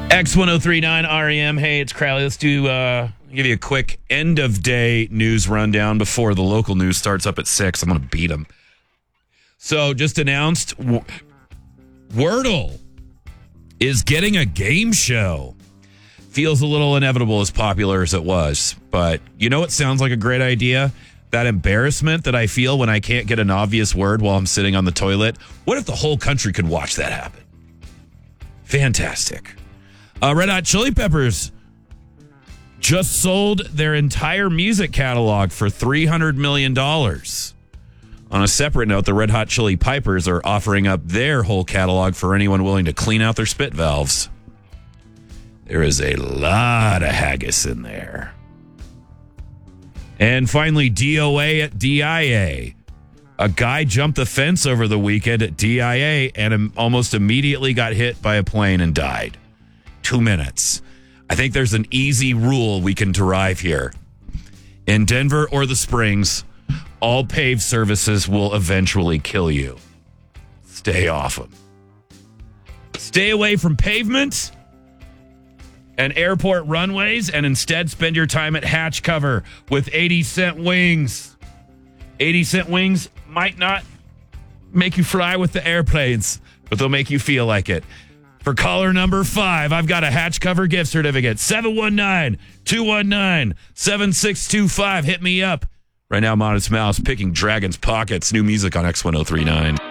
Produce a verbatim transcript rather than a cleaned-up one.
X ten thirty-nine R E M. Hey, it's Crowley. Let's do uh, give you a quick end of day news rundown before the local news starts up at six. I'm going to beat them. So, just announced, w- Wordle is getting a game show. Feels a little inevitable, as popular as it was, but you know what sounds like a great idea? That embarrassment that I feel when I can't get an obvious word while I'm sitting on the toilet. What if the whole country could watch that happen? Fantastic. Uh, Red Hot Chili Peppers just sold their entire music catalog for three hundred million dollars. On a separate note, the Red Hot Chili Pipers are offering up their whole catalog for anyone willing to clean out their spit valves. There is a lot of haggis in there. And finally, D O A at D I A. A guy jumped the fence over the weekend at D I A and almost immediately got hit by a plane and died. Two minutes. I think there's an easy rule we can derive here. In Denver or the Springs, all paved services will eventually kill you. Stay off them. Stay away from pavement and airport runways, and instead spend your time at hatch cover with eighty cent wings. eighty cent wings might not make you fly with the airplanes, but they'll make you feel like it. For caller number five, I've got a hatch cover gift certificate. seven one nine, two one nine, seven six two five. Hit me up. Right now, Modest Mouse picking Dragon's Pockets. New music on X ten thirty-nine.